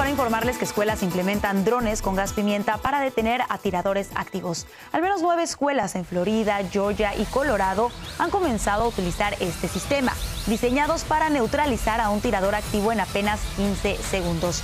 para informarles que escuelas implementan drones con gas pimienta para detener a tiradores activos. Al menos 9 escuelas en Florida, Georgia y Colorado han comenzado a utilizar este sistema, diseñados para neutralizar a un tirador activo en apenas 15 segundos.